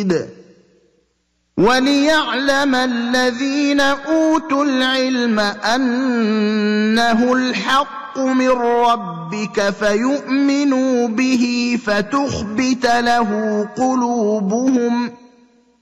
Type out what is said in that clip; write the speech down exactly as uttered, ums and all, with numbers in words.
شديد وليعلم الذين أوتوا العلم أنه الحق من ربك فيؤمنوا به فتخبت له قلوبهم